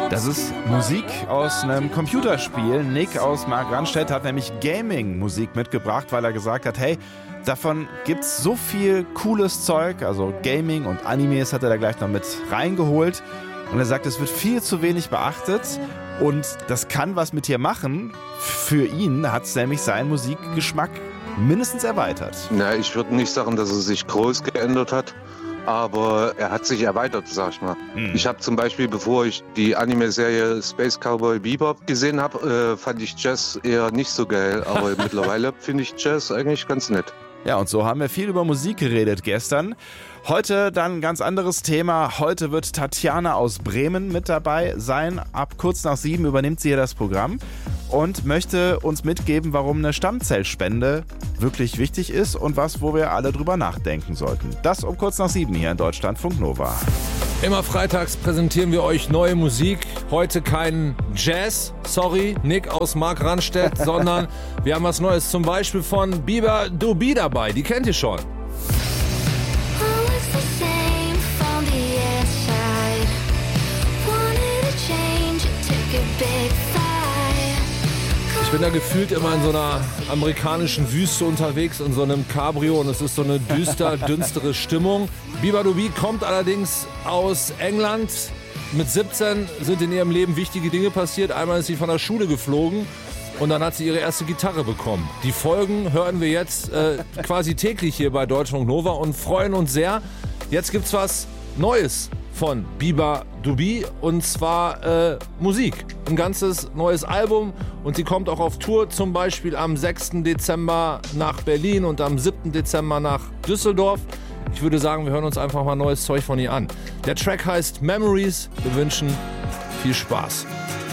Das ist Musik aus einem Computerspiel. Nick aus Markranstädt hat nämlich Gaming-Musik mitgebracht, weil er gesagt hat, hey, davon gibt's so viel cooles Zeug, also Gaming und Animes hat er da gleich noch mit reingeholt. Und er sagt, es wird viel zu wenig beachtet und das kann was mit dir machen. Für ihn hat es nämlich seinen Musikgeschmack mindestens erweitert. Na, ich würde nicht sagen, dass er sich groß geändert hat, aber er hat sich erweitert, sag ich mal. Ich habe zum Beispiel, bevor ich die Anime-Serie Space Cowboy Bebop gesehen habe, fand ich Jazz eher nicht so geil, aber mittlerweile finde ich Jazz eigentlich ganz nett. Ja, und so haben wir viel über Musik geredet gestern. Heute dann ein ganz anderes Thema. Heute wird Tatjana aus Bremen mit dabei sein. Ab kurz nach 7 übernimmt sie hier das Programm und möchte uns mitgeben, warum eine Stammzellspende wirklich wichtig ist und was, wo wir alle drüber nachdenken sollten. Das um kurz nach 7 hier in Deutschlandfunk Nova. Immer freitags präsentieren wir euch neue Musik. Heute kein Jazz, sorry, Nick aus Markranstädt, sondern wir haben was Neues, zum Beispiel von Bieber Dubi dabei. Die kennt ihr schon. Ich bin da gefühlt immer in so einer amerikanischen Wüste unterwegs, in so einem Cabrio und es ist so eine dünstere Stimmung. Bieber Dubi kommt allerdings aus England. Mit 17 sind in ihrem Leben wichtige Dinge passiert. Einmal ist sie von der Schule geflogen und dann hat sie ihre erste Gitarre bekommen. Die Folgen hören wir jetzt quasi täglich hier bei Deutschlandfunk Nova und freuen uns sehr. Jetzt gibt's was Neues von Bieber Dubi und zwar Musik. Ein ganzes neues Album und sie kommt auch auf Tour, zum Beispiel am 6. Dezember nach Berlin und am 7. Dezember nach Düsseldorf. Ich würde sagen, wir hören uns einfach mal neues Zeug von ihr an. Der Track heißt Memories. Wir wünschen viel Spaß.